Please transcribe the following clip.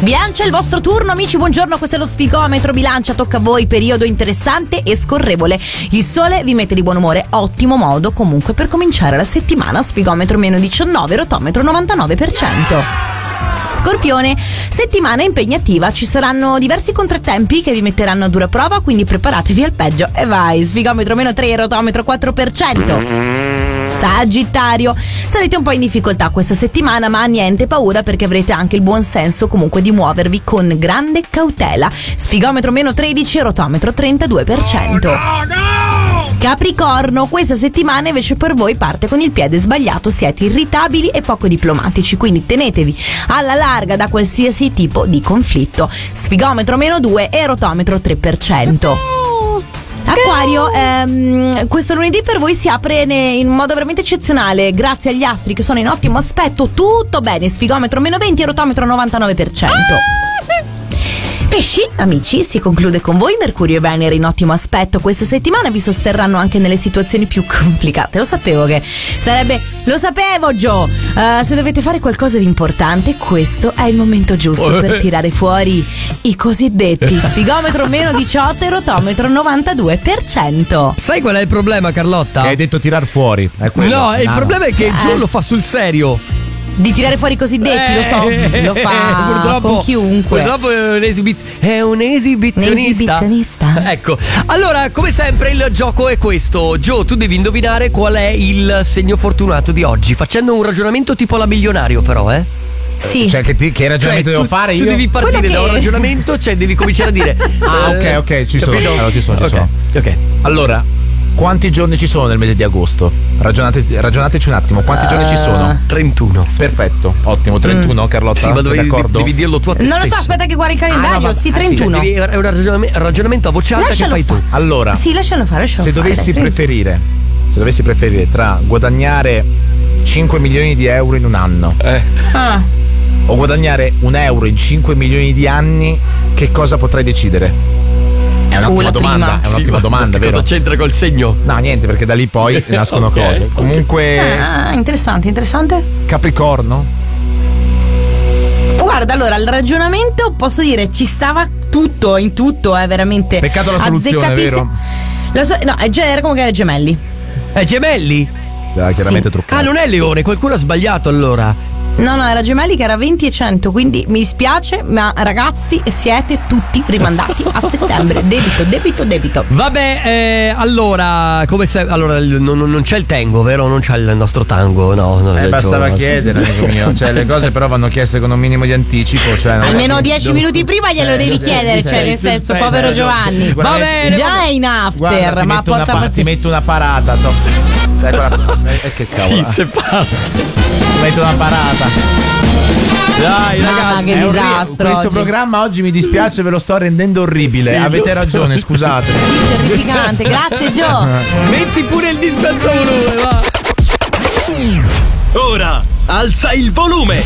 Bilancia, il vostro turno, amici, buongiorno, questo è lo Sfigometro Bilancia, tocca a voi, periodo interessante e scorrevole. Il sole vi mette di buon umore, ottimo modo comunque per cominciare la settimana. Sfigometro meno 19, rotometro 99%. Scorpione, settimana impegnativa, ci saranno diversi contrattempi che vi metteranno a dura prova, quindi preparatevi al peggio e vai. Sfigometro meno 3, rotometro 4%. Sagittario, sarete un po' in difficoltà questa settimana, ma niente paura perché avrete anche il buon senso comunque di muovervi con grande cautela. Sfigometro meno 13, rotometro 32%. Capricorno, questa settimana invece per voi parte con il piede sbagliato, siete irritabili e poco diplomatici, quindi tenetevi alla larga da qualsiasi tipo di conflitto. Sfigometro meno 2 e rotometro 3%. Acquario, questo lunedì per voi si apre in un modo veramente eccezionale, grazie agli astri che sono in ottimo aspetto, tutto bene. Sfigometro meno 20 e rotometro 99%. Sì. Pesci, amici, si conclude con voi. Mercurio e Venere in ottimo aspetto questa settimana vi sosterranno anche nelle situazioni più complicate. Lo sapevo che sarebbe... Lo sapevo, Gio! Se dovete fare qualcosa di importante, questo è il momento giusto per tirare fuori i cosiddetti Sfigometro meno 18 e rotometro 92%. Sai qual è il problema, Carlotta? Che hai detto tirar fuori. È quello. No, il problema è che Gio lo fa sul serio. Di tirare fuori i cosiddetti, lo so, lo fa purtroppo, con chiunque. Purtroppo è un esibizionista. Ecco, allora come sempre il gioco è questo. Gio, tu devi indovinare qual è il segno fortunato di oggi, facendo un ragionamento tipo la milionario però, Sì. Cioè che ragionamento devo fare io? Tu devi partire da un ragionamento, cioè devi cominciare a dire ok, ci sono. Allora, ci sono. Ok. Allora, quanti giorni ci sono nel mese di agosto? Ragionateci un attimo, quanti giorni ci sono? 31. Perfetto, ottimo, 31, Carlotta. Sì, ma devi dirlo tu a te Non lo so, aspetta che guardi il calendario. Sì, 31. È un ragionamento a voce alta che fai tu. Allora, sì, lascialo fare. Se dovessi preferire tra guadagnare 5 milioni di euro in un anno o guadagnare un euro in 5 milioni di anni, che cosa potrei decidere? È un'ottima domanda, domanda, vero? Cosa c'entra col segno? No, niente, perché da lì poi nascono cose. Comunque. Interessante. Capricorno? Guarda, allora, il ragionamento posso dire ci stava tutto, in tutto, è veramente. Peccato la soluzione, vero? No, era comunque Gemelli. È Gemelli? Chiaramente truccato. Non è Leone, qualcuno ha sbagliato allora. No, era Gemelli che era 20 e 100, quindi mi dispiace, ma ragazzi siete tutti rimandati a settembre. Debito. Vabbè, allora, come se allora non c'è il tango, vero? Non c'è il nostro tango, no. Bastava chiedere, amico mio. Cioè, le cose però vanno chieste con un minimo di anticipo. Cioè, almeno 10 minuti prima glielo devi chiedere, cioè nel senso, povero Giovanni. Va bene. Già è in after, guarda, ma ti metto una parata. Che cavolo. Sì, se parte. Ti metto una parata. Dai, ragazzi, che disastro. Questo oggi. programma oggi mi dispiace, ve lo sto rendendo orribile. Sì, avete ragione, scusate. Sì, terrificante. Grazie, Gio. Metti pure il dispensa volume, va. Ora alza il volume.